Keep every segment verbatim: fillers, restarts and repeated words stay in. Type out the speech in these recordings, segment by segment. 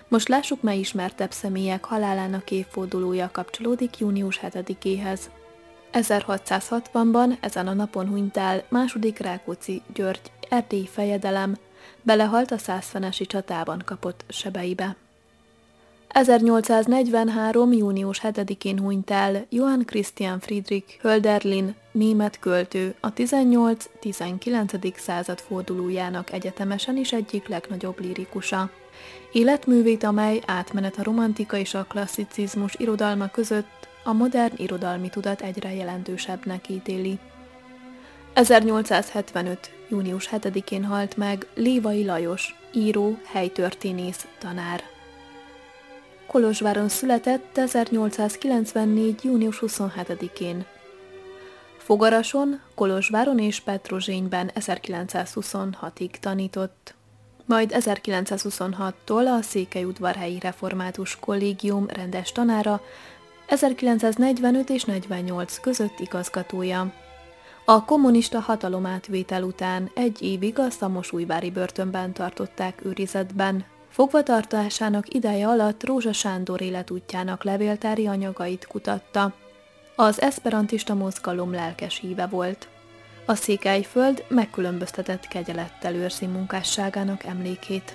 Most lássuk, mely ismertebb személyek halálának évfordulója kapcsolódik június hetedikéhez. ezerhatszázhatvanban ezen a napon hunyt el második Rákóczi György erdélyi fejedelem, belehalt a százfenesi csatában kapott sebeibe. ezernyolcszáznegyvenhárom. június hetedikén hunyt el Johann Christian Friedrich Hölderlin, német költő, a tizennyolc-tizenkilencedik század fordulójának egyetemesen is egyik legnagyobb lírikusa. Életművét, amely átmenet a romantika és a klasszicizmus irodalma között, a modern irodalmi tudat egyre jelentősebbnek ítéli. ezernyolcszázhetvenöt. június hetedikén halt meg Lévai Lajos, író, helytörténész, tanár. Kolozsváron született ezernyolcszázkilencvennégy. június huszonhetedikén. Fogarason, Kolozsváron és Petrozsényben ezerkilencszázhuszonhatig tanított. Majd ezerkilencszázhuszonhattól a Székelyudvarhelyi Református Kollégium rendes tanára, ezerkilencszáznegyvenöt és negyvennyolc között igazgatója. A kommunista hatalomátvétel után egy évig a szamosújvári börtönben tartották őrizetben. Fogvatartásának ideje alatt Rózsa Sándor életútjának levéltári anyagait kutatta. Az eszperantista mozgalom lelkes híve volt. A Székelyföld megkülönböztetett kegyelettel őrzi munkásságának emlékét.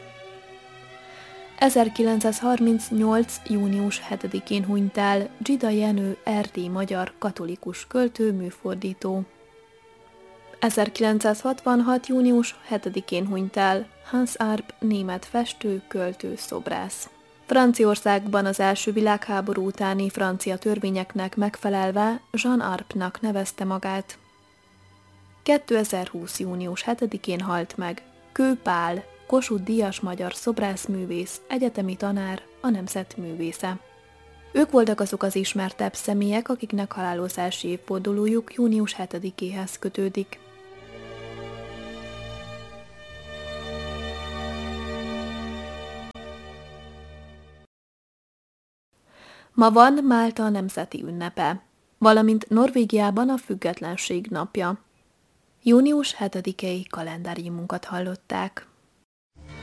ezerkilencszázharmincnyolc. június hetedikén hunyt el Dzsida Jenő erdélyi magyar katolikus költő, műfordító. ezerkilencszázhatvanhat. június hetedikén hunyt el Hans Arp, német festő, költő, szobrász. Franciaországban az első világháború utáni francia törvényeknek megfelelve Jean Arpnak nevezte magát. kétezer-húsz. június hetedikén halt meg Kő Pál, Kossuth-díjas magyar szobrászművész, egyetemi tanár, a nemzet művésze. Ők voltak azok az ismertebb személyek, akiknek halálozási évfordulójuk június hetedikéhez kötődik. Ma van Málta nemzeti ünnepe, valamint Norvégiában a függetlenség napja. Június hetedikei kalendáriumunkat hallották.